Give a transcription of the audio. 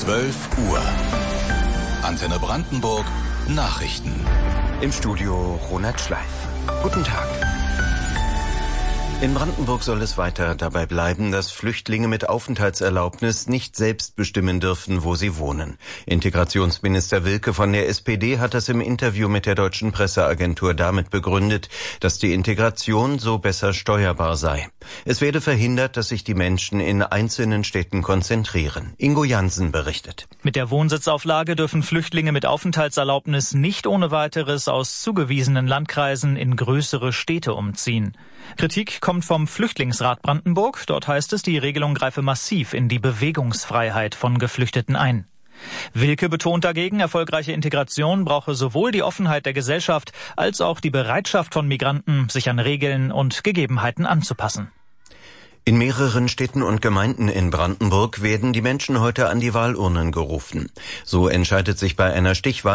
12 Uhr. Antenne Brandenburg Nachrichten. Im Studio Ronald Schleif. Guten Tag. In Brandenburg soll es weiter dabei bleiben, dass Flüchtlinge mit Aufenthaltserlaubnis nicht selbst bestimmen dürfen, wo sie wohnen. Integrationsminister Wilke von der SPD hat das im Interview mit der Deutschen Presseagentur damit begründet, dass die Integration so besser steuerbar sei. Es werde verhindert, dass sich die Menschen in einzelnen Städten konzentrieren. Ingo Jansen berichtet. Mit der Wohnsitzauflage dürfen Flüchtlinge mit Aufenthaltserlaubnis nicht ohne weiteres aus zugewiesenen Landkreisen in größere Städte umziehen. Kritik kommt vom Flüchtlingsrat Brandenburg. Dort heißt es, die Regelung greife massiv in die Bewegungsfreiheit von Geflüchteten ein. Wilke betont dagegen, erfolgreiche Integration brauche sowohl die Offenheit der Gesellschaft als auch die Bereitschaft von Migranten, sich an Regeln und Gegebenheiten anzupassen. In mehreren Städten und Gemeinden in Brandenburg werden die Menschen heute an die Wahlurnen gerufen. So entscheidet sich bei einer Stichwahl